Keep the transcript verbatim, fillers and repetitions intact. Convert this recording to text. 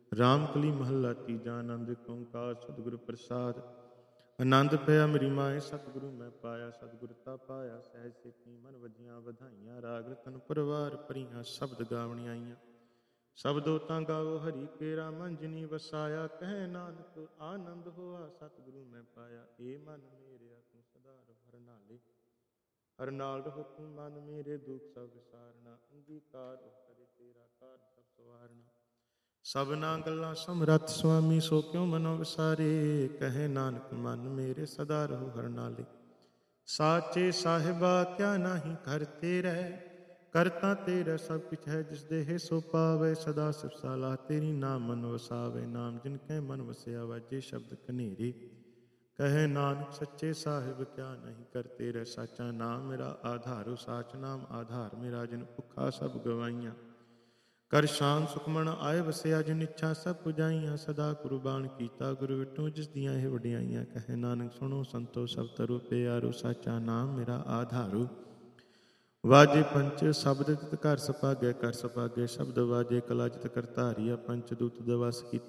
ਰਾਮ ਕਲੀ ਮਹੱਲਾ ਤੀਜਾ। ਆਨੰਦ ਏਕ ਓੰਕਾਰ ਸਤਿਗੁਰ ਪ੍ਰਸਾਦ। ਆਨੰਦ ਪਿਆ ਮੇਰੀ ਮਾਏ ਸਤਿਗੁਰੂ ਮੈਂ ਪਾਇਆ। ਸਤਿਗੁਰ ਤਾ ਪਾਇਆ ਸਹਿਜ ਸੇਤੀ ਮਨ ਵਜੀਆਂ ਵਧਾਈਆਂ। ਰਾਗ ਰਤਨ ਪਰਵਾਰ ਭਰੀਆਂ ਸ਼ਬਦ ਗਾਵਣੀ ਆਈਆਂ। ਸ਼ਬਦੋ ਤਾਂ ਗਾਵੋ ਹਰੀ ਕੇਰਾ ਮਨ ਜਿਨੀ ਵਸਾਇਆ। ਕਹਿ ਨਾਨਕ ਆਨੰਦ ਹੋਆ ਸਤਿਗੁਰੂ ਮੈਂ ਪਾਇਆ। ਏ ਮਨ ਮੇਰਿਆ ਤੂੰ ਸਦਾ ਰਹੁ ਹਰ ਨਾਲੇ। ਹਰ ਨਾਲ ਰਹੋ ਤੂੰ ਮਨ ਮੇਰੇ ਦੁਖ ਸਭ ਵਿਸਾਰਨਾ। ਅੰਗੀਕਾਰ ਕਰੇ ਤੇਰਾ ਕਾਰਜ ਸਭ ਸਵਾਰਨਾ। ਸਭਨਾ ਗੱਲਾਂ ਸਮਰੱਥ ਸੁਆਮੀ ਸੋ ਕਿਉ ਮਨੋ ਵਿਸਾਰੇ। ਕਹੇ ਨਾਨਕ ਮਨ ਮੇਰੇ ਸਦਾ ਰਹੋ ਹਰ ਨਾਲੇ। ਸਾਚੇ ਸਾਹਿਬਾ ਕਿਆ ਨਾਹੀ ਕਰ ਤੇਰੇ। ਕਰਤਾ ਤੇਰਾ ਸਭ ਕੁਛ ਹੈ ਜਿਸ ਦੇਹ ਸੋ ਪਾਵੇ। ਸਦਾ ਸਿਫ ਸਲਾਹ ਤੇਰੀ ਨਾਮ ਮਨ ਵਸਾਵੇ। ਨਾਮ ਜਿਨ ਕੈ ਮਨ ਵਸਿਆ ਵਾਜੇ ਸ਼ਬਦ ਕਨੇਰੇ। ਕਹੇ ਨਾਨਕ ਸੱਚੇ ਸਾਹਿਬ ਕਿਆ ਨਹੀਂ ਕਰ ਤੇਰੇ। ਸਾਚਾ ਨਾਮ ਮੇਰਾ ਆਧਾਰੋ ਸਾਚ ਨਾਮ ਆਧਾਰ ਮੇਰਾ। ਜਿਨ ਭੁੱਖਾ ਸਭ ਗਵਾਈਆਂ ਕਰ ਸ਼ਾਨ ਸੁਖਮਨ ਆਏ ਵਸਿਆ। ਜਿਨ ਇੱਛਾ ਸਭ ਪੁਜਾਈਆਂ ਸਦਾ ਕੁਰਬਾਨ ਕੀਤਾ ਗੁਰੂ ਵਿਟੋ ਜਿਸ ਦੀਆਂ ਇਹ ਵਡਿਆਈਆਂ। ਕਹੇ ਨਾਨਕ ਸੁਣੋ ਸੰਤੋ ਸਭ ਤਰੋ ਪਿਆਰੋ। ਸਾਚਾ ਨਾਮ ਮੇਰਾ ਆਧਾਰੋ। ਵਾਜੇ ਪੰਚ ਸ਼ਬਦ ਤਿਤ ਘਰ ਸਭਾਗੇ ਕਰ ਸਭਾਗੇ। ਸ਼ਬਦ ਵਾਜੇ ਕਲਾ ਜਿਤ ਕਰਤਾਰੀਆ। ਪੰਚ ਦੂਤ ਦਵਸ ਕੀਤੇ